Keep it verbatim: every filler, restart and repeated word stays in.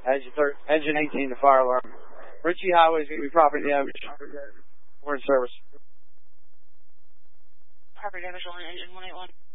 Engine, thir engine eighteen, the fire alarm. Ritchie Highway is going to be property damage. We're in service. Property damage on engine one eighty-one.